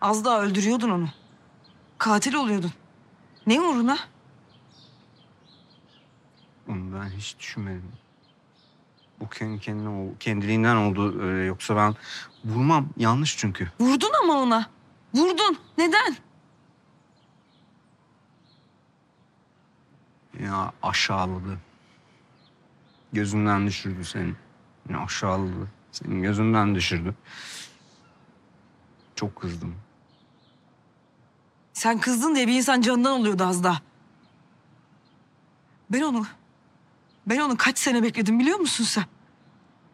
Az daha öldürüyordun onu. Katil oluyordun. Ne uğruna? Onu ben hiç düşünmedim. Bu kendiliğinden oldu. Yoksa ben vurmam. Yanlış çünkü. Vurdun ama ona. Vurdun. Neden? Ya aşağıladı. Gözünden düşürdü seni. Ya aşağıladı. Senin gözünden düşürdü. Çok kızdım. Sen kızdın diye bir insan canından oluyordu az daha. Ben onu kaç sene bekledim biliyor musun sen?